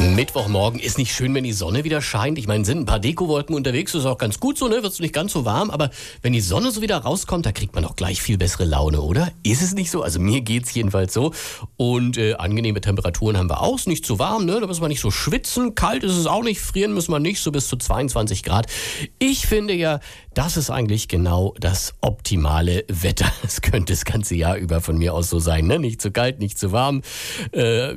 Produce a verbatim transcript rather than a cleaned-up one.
Mittwochmorgen ist nicht schön, wenn die Sonne wieder scheint. Ich meine, sind ein paar Dekowolken unterwegs, ist auch ganz gut so, ne? Wird's nicht ganz so warm, aber wenn die Sonne so wieder rauskommt, da kriegt man auch gleich viel bessere Laune, oder? Ist es nicht so? Also mir geht's jedenfalls so. Und äh, angenehme Temperaturen haben wir auch. Ist nicht zu warm, ne? Da müssen wir nicht so schwitzen. Kalt ist es auch nicht, frieren müssen wir nicht, so bis zu zweiundzwanzig Grad. Ich finde ja, das ist eigentlich genau das optimale Wetter. Es könnte das ganze Jahr über von mir aus so sein, ne? Nicht zu kalt, nicht zu warm. Äh,